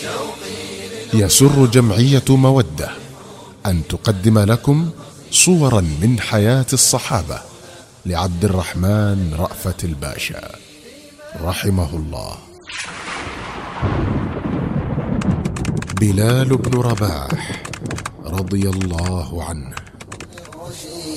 يسر جمعية مودة أن تقدم لكم صورا من حياة الصحابة لعبد الرحمن رأفت الباشا رحمه الله. بلال بن رباح رضي الله عنه.